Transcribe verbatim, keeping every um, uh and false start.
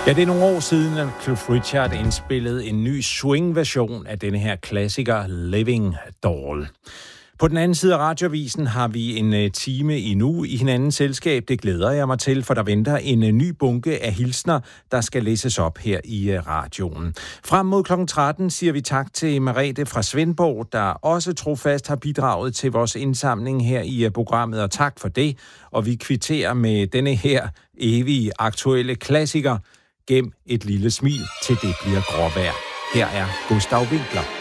Ja, det er nogle år siden, at Cliff Richard indspillede en ny swing-version af denne her klassiker Living Doll. På den anden side af Radioavisen har vi en time endnu i hinandens selskab. Det glæder jeg mig til, for der venter en ny bunke af hilsner, der skal læses op her i radioen. Frem mod klokken tretten siger vi tak til Merete fra Svendborg, der også trofast har bidraget til vores indsamling her i programmet, og tak for det. Og vi kvitterer med denne her evige aktuelle klassiker. Gem et lille smil, til det bliver gråvejr. Her er Gustav Winckler.